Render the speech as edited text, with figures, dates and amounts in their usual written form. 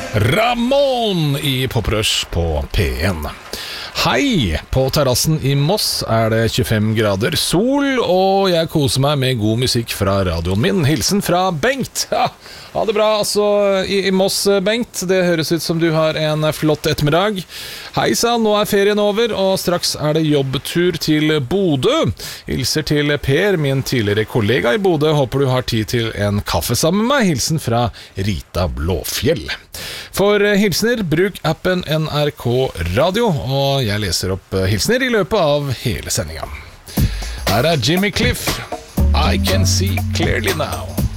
Ramón i Poprush på P1. Hei, på terrassen i Moss det 25 grader sol, og jeg koser meg med god musikk fra radioen min. Hilsen fra Bengt. Ha det bra, altså, i Moss, Bengt. Det høres ut som du har en flott ettermiddag. Hei sann, nå ferien over, og straks det jobbtur til Bodø. Hilser til Per, min tidligere kollega i Bodø. Håper du har tid til en kaffe sammen med meg. Hilsen fra Rita Blåfjell. For hilsener, bruk appen NRK Radio, og jeg leser opp hilsener i løpet av hele sendingen. Her Jimmy Cliff, I Can See Clearly Now.